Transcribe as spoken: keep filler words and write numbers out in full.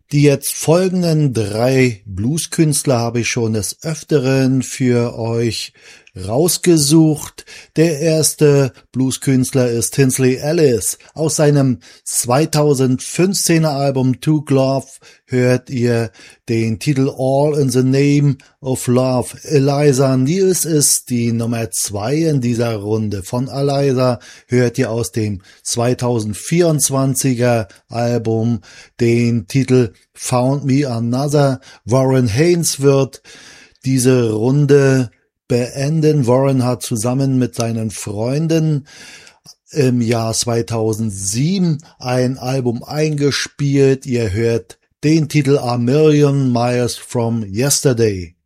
Die jetzt folgenden drei Blueskünstler habe ich schon des Öfteren für euch rausgesucht. Der erste Blueskünstler ist Tinsley Ellis. Aus seinem zweitausendfünfzehner Album To Glove hört ihr den Titel All in the Name of Love. Eliza Niels ist die Nummer zwei in dieser Runde. Von Eliza hört ihr aus dem zweitausendvierundzwanziger Album den Titel Found Me Another. Warren Haynes wird diese Runde beenden. Warren hat zusammen mit seinen Freunden im Jahr zweitausendsieben ein Album eingespielt. Ihr hört den Titel A Million Miles from Yesterday.